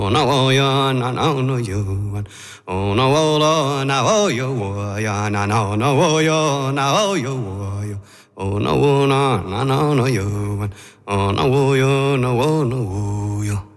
na wo ya na na no yo oh na wo lo na wo yo wo ya na na no wo yo na wo yo wo yo oh na wo na na no yo oh na wo yo na wo no wo yo